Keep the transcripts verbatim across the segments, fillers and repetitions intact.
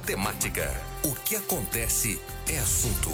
temática. O que acontece é assunto.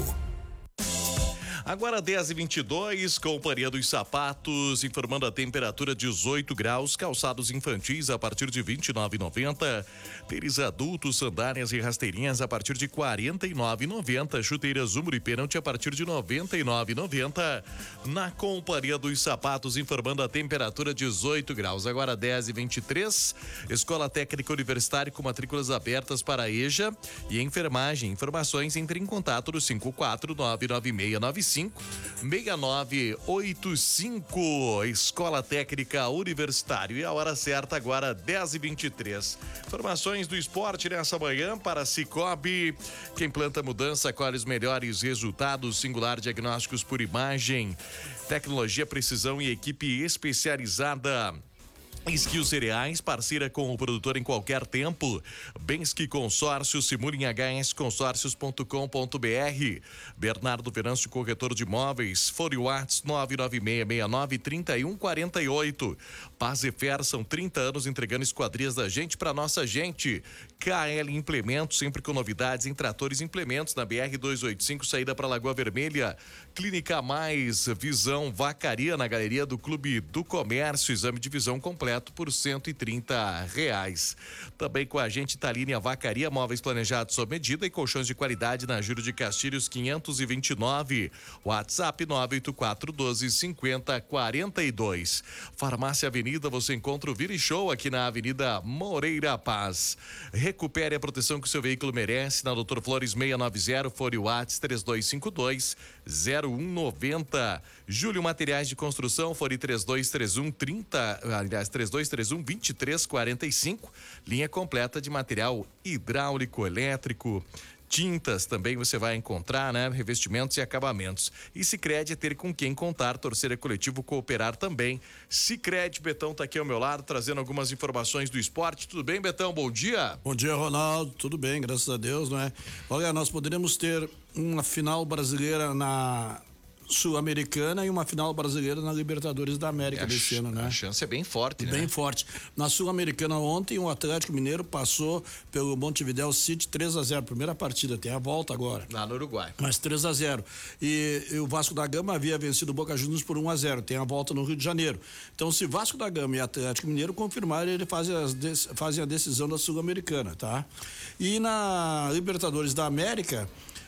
Agora dez e vinte e dois, Companhia dos Sapatos, informando a temperatura dezoito graus, calçados infantis a partir de vinte e nove reais e noventa centavos, tênis adultos, sandálias e rasteirinhas a partir de quarenta e nove reais e noventa centavos, chuteiras Umbro e pênalti a partir de noventa e nove reais e noventa centavos. Na Companhia dos Sapatos, informando a temperatura dezoito graus. Agora dez e vinte e três, Escola Técnica Universitária com matrículas abertas para a EJA e enfermagem. Informações, entre em contato no cinco quatro nove nove seis nove cinco seis nove oito cinco. Escola Técnica Universitário. E a hora certa agora dez e vinte e três. Informações do esporte nessa manhã para Cicobi. Quem planta mudança colhe os melhores resultados. Singular Diagnósticos por Imagem, tecnologia, precisão e equipe especializada. Skills Cereais, parceira com o produtor em qualquer tempo. Bensky Consórcios, simule em h s consórcios ponto com ponto b r. Bernardo Venâncio, corretor de imóveis. Fone Whats nove nove seis seis nove três um quatro oito. Paz e Fer, são trinta anos entregando esquadrias da gente para nossa gente. K L Implementos, sempre com novidades em tratores e implementos na B R duzentos e oitenta e cinco, saída para Lagoa Vermelha. Clínica Mais, Visão Vacaria na Galeria do Clube do Comércio, exame de visão completo por cento e trinta reais. Também com a gente Taline Vacaria, móveis planejados sob medida e colchões de qualidade na Júlio de Castilhos quinhentos e vinte e nove. WhatsApp nove oito quatro um dois cinco zero quatro dois. Farmácia Avenida, você encontra o Vira e Show aqui na Avenida Moreira Paz. Recupere a proteção que o seu veículo merece na doutor Flores seiscentos e noventa, fone WhatsApp três dois cinco dois zero um nove zero. Júlio Materiais de Construção, fone três dois três um trinta, aliás, três dois três um vinte e três quarenta e cinco. Linha completa de material hidráulico, elétrico, tintas também você vai encontrar, né? Revestimentos e acabamentos. E Sicredi é ter com quem contar, torcer é coletivo, cooperar também. Sicredi, Betão tá aqui ao meu lado, trazendo algumas informações do esporte. Tudo bem, Betão? Bom dia. Bom dia, Ronaldo. Tudo bem, graças a Deus, não é? Olha, nós poderemos ter uma final brasileira na Sul-Americana e uma final brasileira na Libertadores da América desse ano, né? A chance é bem forte, né? Bem forte. Na Sul-Americana ontem, o Atlético Mineiro passou pelo Montevideo City três a zero. Primeira partida, tem a volta agora. Lá no Uruguai. Mas três a zero. E, e o Vasco da Gama havia vencido o Boca Juniors por um a zero. Tem a volta no Rio de Janeiro. Então, se Vasco da Gama e Atlético Mineiro confirmarem, eles fazem, as, fazem a decisão da Sul-Americana, tá? E na Libertadores da América,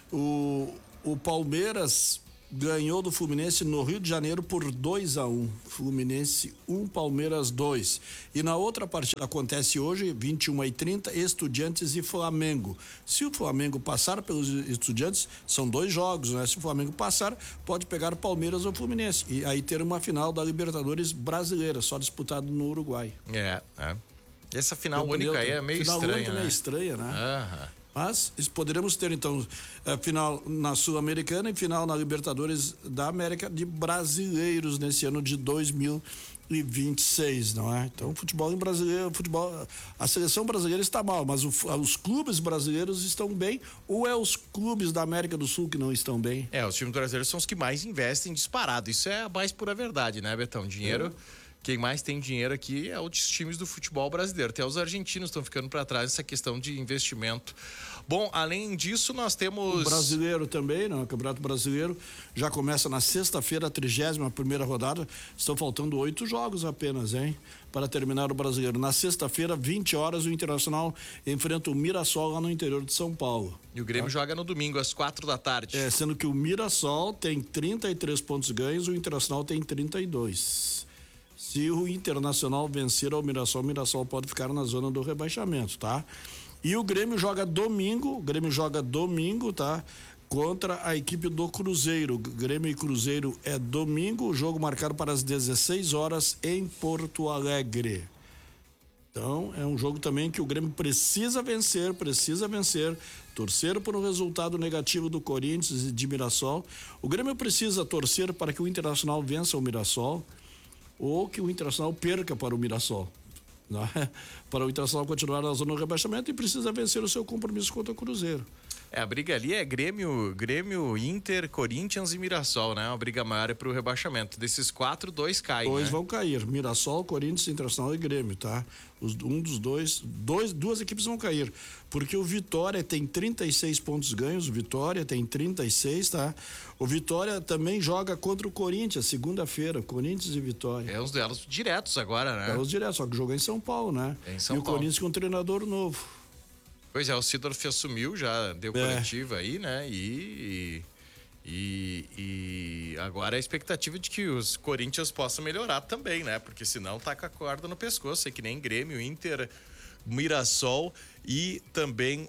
o, o Palmeiras ganhou do Fluminense no Rio de Janeiro por dois a um. Fluminense um, Palmeiras dois. E na outra partida acontece hoje, vinte e uma e trinta, Estudiantes e Flamengo. Se o Flamengo passar pelos Estudiantes, são dois jogos, né? Se o Flamengo passar, pode pegar o Palmeiras ou o Fluminense. E aí ter uma final da Libertadores brasileira, só disputado no Uruguai. É, é. Essa final única aí é meio final estranha, única, né? meio estranha, né? Aham. Mas poderemos ter, então, a final na Sul-Americana e final na Libertadores da América de brasileiros nesse ano de dois mil e vinte e seis, não é? Então, o futebol em brasileiro, futebol, a seleção brasileira está mal, mas o, os clubes brasileiros estão bem, ou é os clubes da América do Sul que não estão bem? É, os times brasileiros são os que mais investem disparado. Isso é a mais pura verdade, né, Betão? Dinheiro... É. Quem mais tem dinheiro aqui é os times do futebol brasileiro. Até os argentinos estão ficando para trás nessa questão de investimento. Bom, além disso, nós temos... O brasileiro também, né? O Campeonato Brasileiro já começa na sexta-feira, a trigésima primeira rodada. Estão faltando oito jogos apenas, hein? Para terminar o brasileiro. Na sexta-feira, vinte horas, o Internacional enfrenta o Mirassol lá no interior de São Paulo. E o Grêmio tá? joga no domingo, às quatro da tarde. É, sendo que o Mirassol tem trinta e três pontos ganhos, o Internacional tem trinta e dois. Se o Internacional vencer ao Mirassol, o Mirassol pode ficar na zona do rebaixamento, tá? E o Grêmio joga domingo, o Grêmio joga domingo, tá? Contra a equipe do Cruzeiro. Grêmio e Cruzeiro é domingo, o jogo marcado para as dezesseis horas em Porto Alegre. Então, é um jogo também que o Grêmio precisa vencer, precisa vencer, torcer por um resultado negativo do Corinthians e de Mirassol. O Grêmio precisa torcer para que o Internacional vença o Mirassol, ou que o Internacional perca para o Mirassol, né? Para o Internacional continuar na zona do rebaixamento, e precisa vencer o seu compromisso contra o Cruzeiro. É, a briga ali é Grêmio, Grêmio, Inter, Corinthians e Mirassol, né? A briga maior é pro rebaixamento. Desses quatro, dois caem, Dois né? vão cair, Mirassol, Corinthians, Internacional e Grêmio, tá? Os, um dos dois, dois, duas equipes vão cair, porque o Vitória tem trinta e seis pontos ganhos, o Vitória tem trinta e seis, tá? O Vitória também joga contra o Corinthians, segunda-feira, Corinthians e Vitória. É uns duelos diretos agora, né? É os diretos, só que jogou em São Paulo, né? É em São e o Paulo. Corinthians com um treinador novo. Pois é, o Sidorf assumiu, já deu É. coletiva aí, né? E, e, e agora a expectativa de que os Corinthians possam melhorar também, né? Porque senão tá com a corda no pescoço, é que nem Grêmio, Inter, Mirassol e também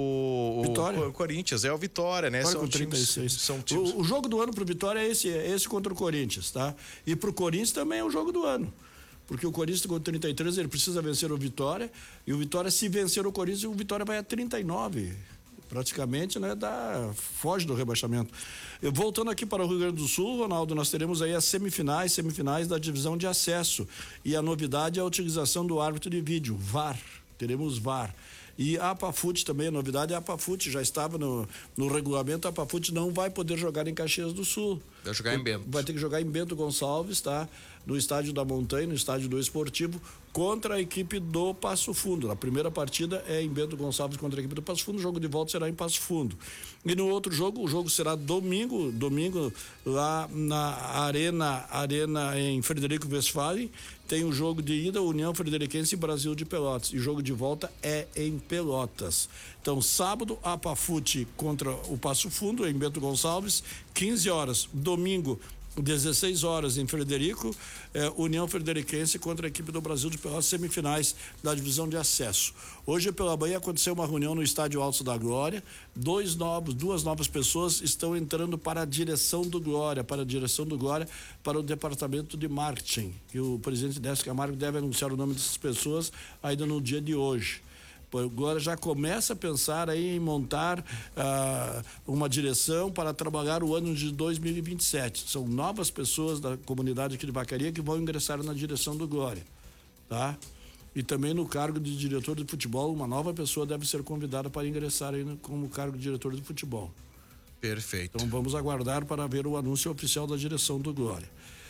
o, Vitória. o Corinthians, é o Vitória, né? Vitória São com trinta e seis. times, são times... O, o jogo do ano pro Vitória é esse, é esse contra o Corinthians, tá? E pro Corinthians também é o jogo do ano. Porque o Corinthians com trinta e três, ele precisa vencer o Vitória, e o Vitória, se vencer o Corinthians, o Vitória vai a trinta e nove. Praticamente, né, dá, foge do rebaixamento. Eu, voltando aqui para o Rio Grande do Sul, Ronaldo, nós teremos aí as semifinais, semifinais da divisão de acesso. E a novidade é a utilização do árbitro de vídeo, V A R. Teremos V A R. E a APAFUT também, a novidade é a APAFUT, já estava no, no regulamento, a APAFUT não vai poder jogar em Caxias do Sul. Vai jogar em Bento. Vai ter que jogar em Bento Gonçalves, tá? No estádio da Montanha, no estádio do Esportivo, contra a equipe do Passo Fundo. A primeira partida é em Bento Gonçalves contra a equipe do Passo Fundo, o jogo de volta será em Passo Fundo. E no outro jogo, o jogo será domingo, domingo lá na Arena, Arena em Frederico Westphalen, tem o jogo de ida, União Frederiquense e Brasil de Pelotas. E o jogo de volta é em Pelotas. Então, sábado, a APAFUT contra o Passo Fundo, em Bento Gonçalves, quinze horas. Domingo, dezesseis horas em Frederico, eh, União Frederiquense contra a equipe do Brasil de Pelotas, semifinais da divisão de acesso. Hoje pela manhã aconteceu uma reunião no Estádio Alto da Glória, dois novos, duas novas pessoas estão entrando para a direção do Glória, para a direção do Glória, para o departamento de marketing, e o presidente Décio Camargo deve anunciar o nome dessas pessoas ainda no dia de hoje. Agora já começa a pensar aí em montar ah, uma direção para trabalhar o ano de dois mil e vinte e sete. São novas pessoas da comunidade aqui de Vacaria que vão ingressar na direção do Glória, tá? E também no cargo de diretor de futebol, uma nova pessoa deve ser convidada para ingressar aí no, como cargo de diretor de futebol. Perfeito. Então vamos aguardar para ver o anúncio oficial da direção do Glória.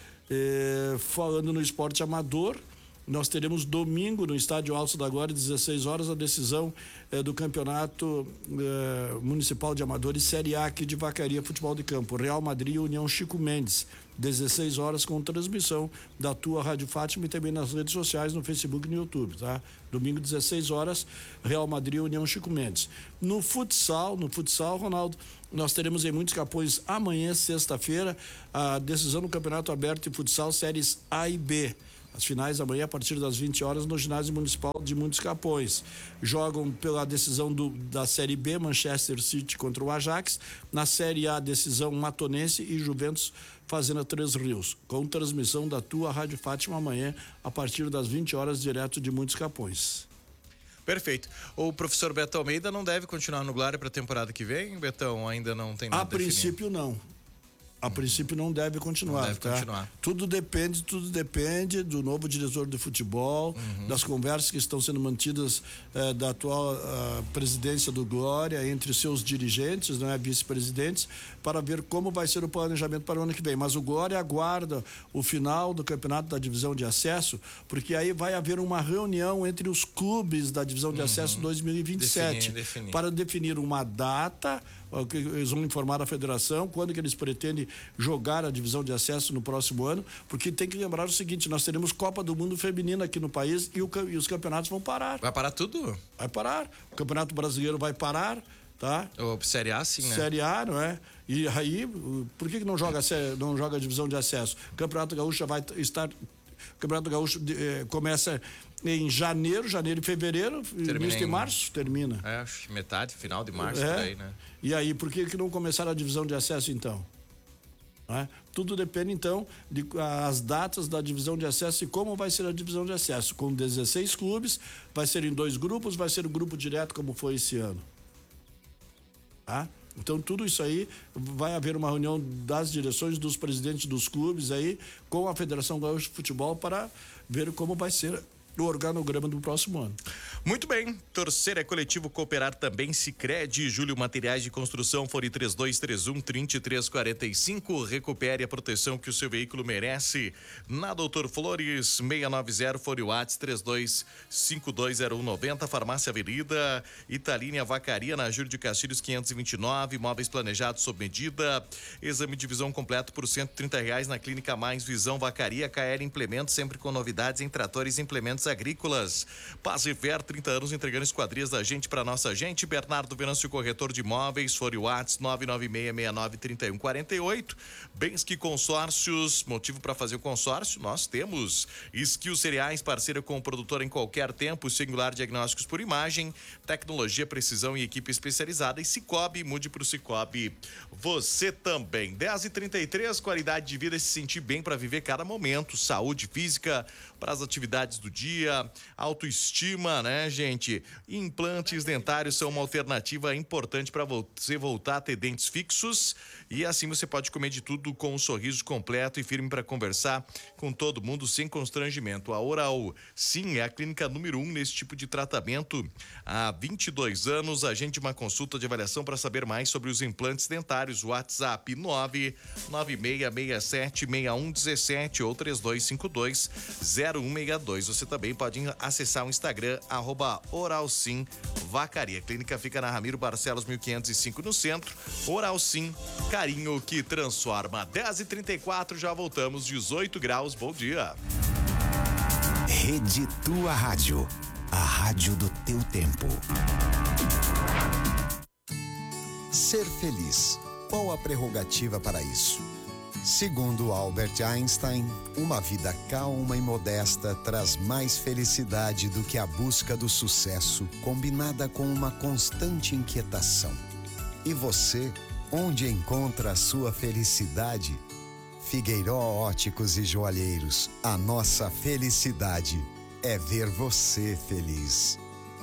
Eh, falando no esporte amador, nós teremos domingo no Estádio Alto da Glória, dezesseis horas, a decisão eh, do Campeonato eh, Municipal de Amadores Série A aqui de Vacaria Futebol de Campo. Real Madrid e União Chico Mendes, dezesseis horas, com transmissão da tua Rádio Fátima e também nas redes sociais, no Facebook e no YouTube, tá? Domingo, dezesseis horas, Real Madrid e União Chico Mendes. No futsal, no futsal, Ronaldo, nós teremos em Muitos Capões amanhã, sexta-feira, a decisão do Campeonato Aberto de Futsal Séries A e B. As finais amanhã a partir das vinte horas no ginásio municipal de Muitos Capões. Jogam pela decisão do, da Série B, Manchester City contra o Ajax. Na Série A, decisão Matonense e Juventus Fazenda Três Rios. Com transmissão da tua Rádio Fátima amanhã a partir das vinte horas, direto de Muitos Capões. Perfeito. O professor Beto Almeida não deve continuar no Glória para a temporada que vem, Betão? Ainda não tem nada A princípio não. A princípio não deve continuar, Não deve tá? continuar. Tudo depende, tudo depende do novo diretor de futebol, Uhum. das conversas que estão sendo mantidas eh, da atual ah, presidência do Glória entre seus dirigentes, né, vice-presidentes, para ver como vai ser o planejamento para o ano que vem. Mas o Glória aguarda o final do campeonato da divisão de acesso, porque aí vai haver uma reunião entre os clubes da divisão de Uhum. acesso dois mil e vinte e sete Definir, definir. para definir uma data. Eles vão informar a federação quando que eles pretendem jogar a divisão de acesso no próximo ano, porque tem que lembrar o seguinte: nós teremos Copa do Mundo Feminina aqui no país e, o, e os campeonatos vão parar. Vai parar tudo? Vai parar. O Campeonato Brasileiro vai parar, tá? Ou Série A, sim, né? Série A, não é? E aí, por que que não joga, não joga a divisão de acesso? O Campeonato Gaúcho já vai estar... O Campeonato Gaúcho eh, começa em janeiro, janeiro e fevereiro, início de março, termina. É, acho que metade, final de março, É. por aí, né? E aí, por que que não começaram a divisão de acesso então? Não é? Tudo depende então de as datas da divisão de acesso e como vai ser a divisão de acesso. Com dezesseis clubes, vai ser em dois grupos, vai ser um grupo direto como foi esse ano. Tá? Então tudo isso aí, vai haver uma reunião das direções dos presidentes dos clubes aí com a Federação Gaúcha de Futebol para ver como vai ser o organograma do próximo ano. Muito bem, torcer é coletivo, cooperar também. Sicredi, Júlio Materiais de Construção, fone três dois três um, três três quatro cinco, recupere a proteção que o seu veículo merece. Na Doutor Flores, seiscentos e noventa, fone WhatsApp três dois cinco dois zero um nove zero, Farmácia Avenida, Italínia Vacaria, na Júlio de Castilhos quinhentos e vinte e nove, móveis planejados sob medida, exame de visão completo por cento e trinta reais na Clínica Mais Visão Vacaria, K L Implementos, sempre com novidades em tratores e implementos agrícolas. Paz e Fer, trinta anos entregando esquadrias da gente para nossa gente. Bernardo Venâncio, corretor de imóveis, fone WhatsApp nove nove seis seis nove três um quatro oito. Bens que Consórcios, motivo para fazer o consórcio? Nós temos. Skill Cereais, parceira com o produtor em qualquer tempo, Singular Diagnósticos por Imagem, tecnologia, precisão e equipe especializada. E Cicobi, mude para o Cicobi. Você também. dez e trinta e três, qualidade de vida, se sentir bem para viver cada momento, saúde física para as atividades do dia, autoestima, né, gente? Implantes dentários são uma alternativa importante para você voltar a ter dentes fixos e assim você pode comer de tudo com um sorriso completo e firme para conversar com todo mundo sem constrangimento. A Oral Sim é a clínica número um nesse tipo de tratamento há vinte e dois anos. Agende uma consulta de avaliação para saber mais sobre os implantes dentários. WhatsApp nove nove seis seis sete seis um um sete ou três dois cinco dois zero um seis dois. Você também pode acessar o Instagram, arroba Oral Sim Vacaria. A clínica fica na Ramiro Barcelos mil quinhentos e cinco no centro. Oral Sim, carinho que transforma. dez e trinta e quatro, já voltamos, dezoito graus, bom dia. Rede Tua Rádio, a rádio do teu tempo. Ser feliz, qual a prerrogativa para isso? Segundo Albert Einstein, uma vida calma e modesta traz mais felicidade do que a busca do sucesso, combinada com uma constante inquietação. E você, onde encontra a sua felicidade? Figueiró Óticos e Joalheiros, a nossa felicidade é ver você feliz.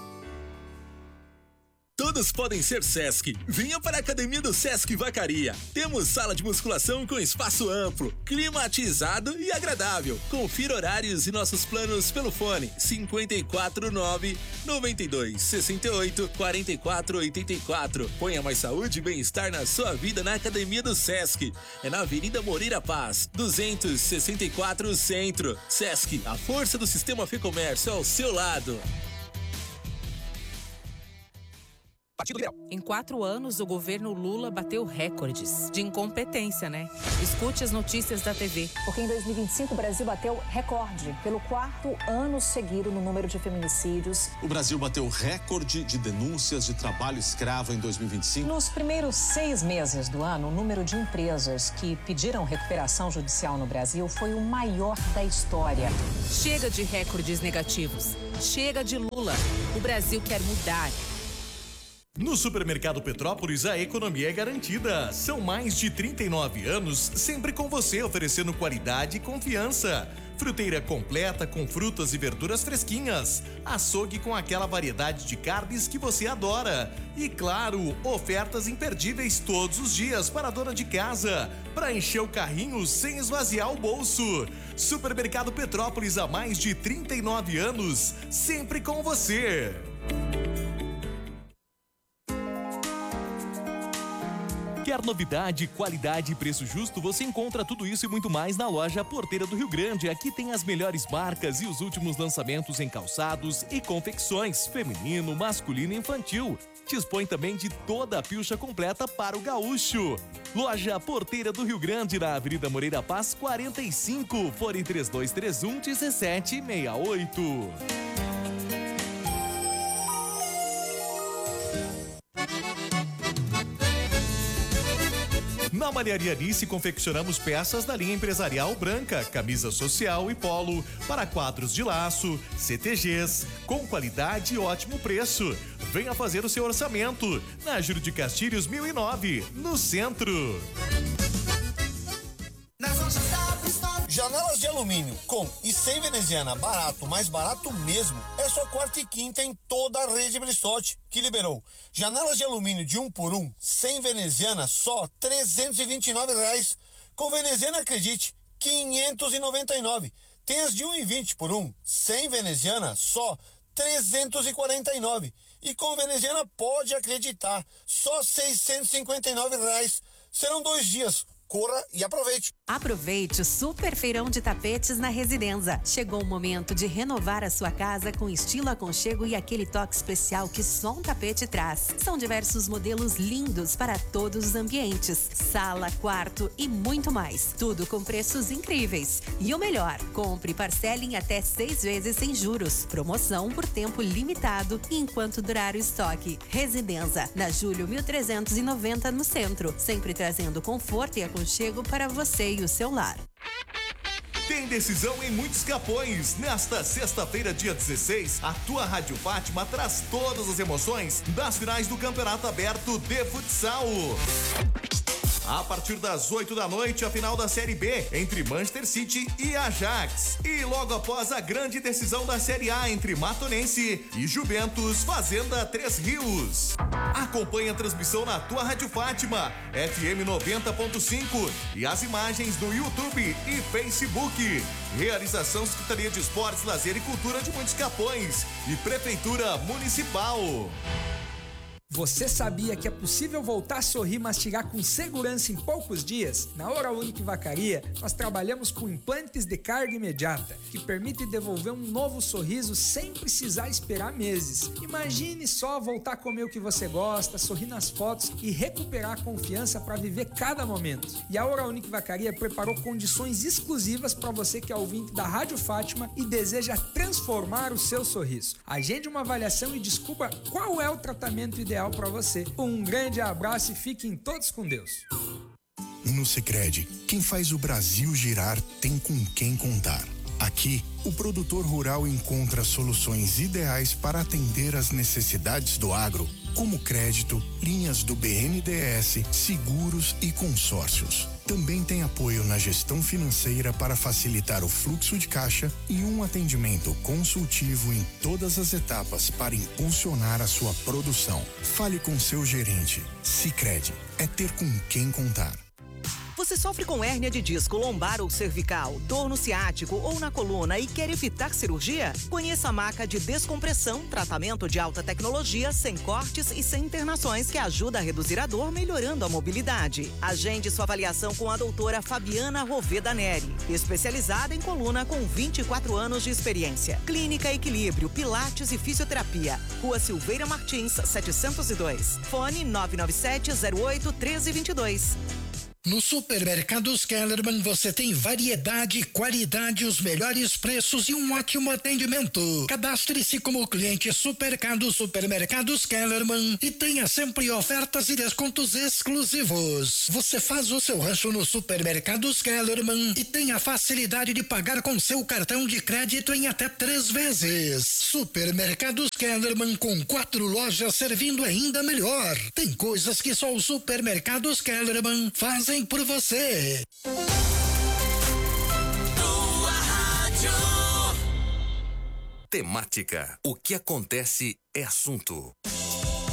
Todos podem ser Sesc. Venha para a Academia do Sesc Vacaria. Temos sala de musculação com espaço amplo, climatizado e agradável. Confira horários e nossos planos pelo fone cinco quatro nove, nove dois seis oito, quatro quatro oito quatro. Ponha mais saúde e bem-estar na sua vida na Academia do Sesc. É na Avenida Moreira Paz, duzentos e sessenta e quatro Centro. Sesc, a força do sistema Fê Comércio ao seu lado. Em quatro anos, o governo Lula bateu recordes de incompetência, né? Escute as notícias da T V. Porque em dois mil e vinte e cinco o Brasil bateu recorde pelo quarto ano seguido no número de feminicídios. O Brasil bateu recorde de denúncias de trabalho escravo em dois mil e vinte e cinco. Nos primeiros seis meses do ano, o número de empresas que pediram recuperação judicial no Brasil foi o maior da história. Chega de recordes negativos. Chega de Lula. O Brasil quer mudar. No Supermercado Petrópolis, a economia é garantida. São mais de trinta e nove anos, sempre com você, oferecendo qualidade e confiança. Fruteira completa com frutas e verduras fresquinhas. Açougue com aquela variedade de carnes que você adora. E claro, ofertas imperdíveis todos os dias para a dona de casa, para encher o carrinho sem esvaziar o bolso. Supermercado Petrópolis, há mais de trinta e nove anos, sempre com você. Quer novidade, qualidade e preço justo? Você encontra tudo isso e muito mais na loja Porteira do Rio Grande. Aqui tem as melhores marcas e os últimos lançamentos em calçados e confecções, feminino, masculino e infantil. Dispõe também de toda a pilcha completa para o gaúcho. Loja Porteira do Rio Grande, na Avenida Moreira Paz, quarenta e cinco, fone três dois três um, um sete seis oito. Na Malharia Alice, confeccionamos peças da linha empresarial branca, camisa social e polo, para quadros de laço, C T Gs, com qualidade e ótimo preço. Venha fazer o seu orçamento, na Júlio de Castilhos mil e nove, no centro. Janelas de alumínio com e sem veneziana, barato, mais barato mesmo, é só quarta e quinta em toda a rede Bristotti, que liberou. Janelas de alumínio de um por um, sem veneziana, só trezentos e vinte e nove reais. Com veneziana, acredite, quinhentos e noventa e nove. Tem as de um e vinte por um, sem veneziana, só trezentos e quarenta e nove. E com veneziana, pode acreditar, só seiscentos e cinquenta e nove reais. Serão dois dias. Corra e aproveite. Aproveite o super feirão de tapetes na Residenza. Chegou o momento de renovar a sua casa com estilo aconchego e aquele toque especial que só um tapete traz. São diversos modelos lindos para todos os ambientes, sala, quarto e muito mais. Tudo com preços incríveis. E o melhor, compre e parcele em até seis vezes sem juros. Promoção por tempo limitado enquanto durar o estoque. Residenza, na Júlio mil trezentos e noventa no centro, sempre trazendo conforto e aconchego Chego para você e o seu lar. Tem decisão em muitos Capões. Nesta sexta-feira, dia dezesseis, a tua Rádio Fátima traz todas as emoções das finais do Campeonato Aberto de Futsal. A partir das oito da noite, a final da Série B entre Manchester City e Ajax. E logo após a grande decisão da Série A entre Matonense e Juventus, Fazenda Três Rios. Acompanhe a transmissão na tua Rádio Fátima, F M noventa ponto cinco e as imagens no YouTube e Facebook. Realização Secretaria de Esportes, Lazer e Cultura de Montes Capões e Prefeitura Municipal. Você sabia que é possível voltar a sorrir e mastigar com segurança em poucos dias? Na Oral Unique Vacaria, nós trabalhamos com implantes de carga imediata, que permitem devolver um novo sorriso sem precisar esperar meses. Imagine só voltar a comer o que você gosta, sorrir nas fotos e recuperar a confiança para viver cada momento. E a Oral Unique Vacaria preparou condições exclusivas para você que é ouvinte da Rádio Fátima e deseja transformar o seu sorriso. Agende uma avaliação e descubra qual é o tratamento ideal para você. Um grande abraço e fiquem todos com Deus. No Sicredi, quem faz o Brasil girar tem com quem contar. Aqui, o produtor rural encontra soluções ideais para atender às necessidades do agro, como crédito, linhas do B N D E S, seguros e consórcios. Também tem apoio na gestão financeira para facilitar o fluxo de caixa e um atendimento consultivo em todas as etapas para impulsionar a sua produção. Fale com seu gerente. Sicredi, é ter com quem contar. Você sofre com hérnia de disco, lombar ou cervical, dor no ciático ou na coluna e quer evitar cirurgia? Conheça a maca de descompressão, tratamento de alta tecnologia, sem cortes e sem internações, que ajuda a reduzir a dor, melhorando a mobilidade. Agende sua avaliação com a doutora Fabiana Roveda Neri, especializada em coluna com vinte e quatro anos de experiência. Clínica Equilíbrio, Pilates e Fisioterapia. Rua Silveira Martins, setecentos e dois. Fone nove nove sete zero oito um três dois dois. No Supermercados Kellerman você tem variedade, qualidade, os melhores preços e um ótimo atendimento. Cadastre-se como cliente Supermercados Supermercados Kellerman e tenha sempre ofertas e descontos exclusivos. Você faz o seu rancho no Supermercados Kellerman e tem a facilidade de pagar com seu cartão de crédito em até três vezes. Supermercados Kellerman, com quatro lojas servindo ainda melhor. Tem coisas que só o Supermercados Kellerman faz por você. Tua Rádio. Temática. O que acontece é assunto.